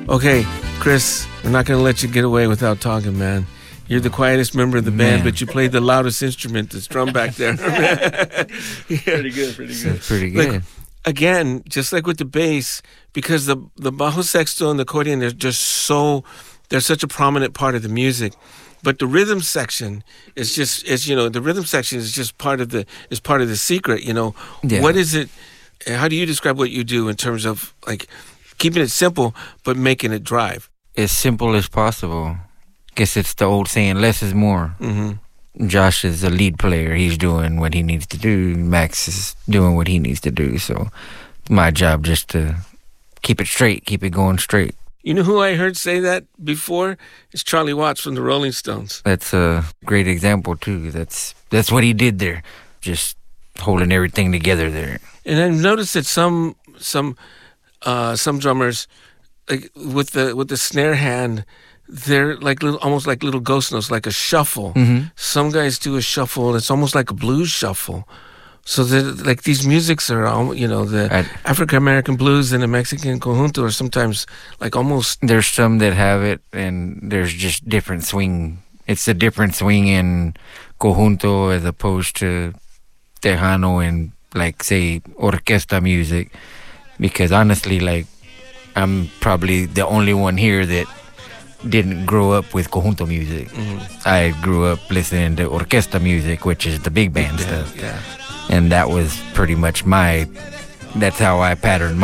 Okay, Chris, we're not going to let you get away without talking, man. You're the quietest member of the band, but you played the loudest instrument, the drum back there. Yeah. Pretty good. That's pretty good. Like, again, just like with the bass, because the bajo sexto and the accordion, they're such a prominent part of the music. But the rhythm section is the rhythm section is just part of the secret, Yeah. What is it? How do you describe what you do in terms of like keeping it simple but making it drive? As simple as possible. Guess it's the old saying, less is more. Mm-hmm. Josh is a lead player. He's doing what he needs to do. Max is doing what he needs to do. So my job just to keep it straight, keep it going straight. You know who I heard say that before? It's Charlie Watts from the Rolling Stones. That's a great example too. That's what he did there. Just holding everything together there. And I've noticed that some drummers, like with the snare hand, they're like almost like little ghost notes, like a shuffle. Mm-hmm. Some guys do a shuffle, and it's almost like a blues shuffle. So like these musics are, the African American blues and the Mexican conjunto are sometimes like almost. There's some that have it, and there's just different swing. It's a different swing in conjunto as opposed to Tejano and like say orquesta music. Because honestly, like I'm probably the only one here that didn't grow up with conjunto music. Mm-hmm. I grew up listening to orquesta music, which is the big band stuff. Yeah. And that was pretty much that's how I patterned